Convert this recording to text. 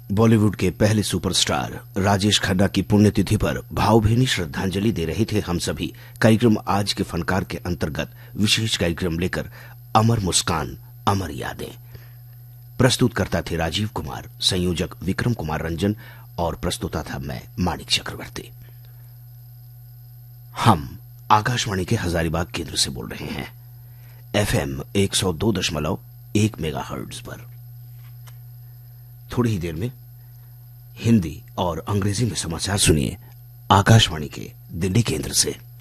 बॉलीवुड के पहले सुपरस्टार राजेश खन्ना की पुण्यतिथि पर भावभीनी श्रद्धांजलि दे रहे थे हम सभी। कार्यक्रम आज के फनकार के अंतर्गत विशेष कार्यक्रम लेकर अमर मुस्कान अमर यादें। प्रस्तुतकर्ता थे राजीव कुमार, संयोजक विक्रम कुमार रंजन और प्रस्तुता था मैं माणिक चक्रवर्ती। हम आकाशवाणी के हजारीबाग केंद्र से बोल रहे हैं, FM 102.1 मेगाहर्ट्ज पर। थोड़ी ही देर में हिंदी और अंग्रेजी में समाचार सुनिए आकाशवाणी के दिल्ली केंद्र से।